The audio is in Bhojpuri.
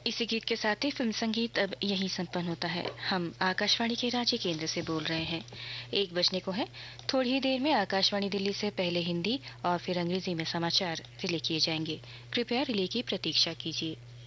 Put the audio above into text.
इसी गीत के साथ ही फिल्म संगीत अब यहीं संपन्न होता है। हम आकाशवाणी के रांची केंद्र से बोल रहे हैं। 1 बजने को है। थोड़ी ही देर में आकाशवाणी दिल्ली से पहले हिंदी और फिर अंग्रेजी में समाचार रिले किए जाएंगे। कृपया रिले की प्रतीक्षा कीजिए।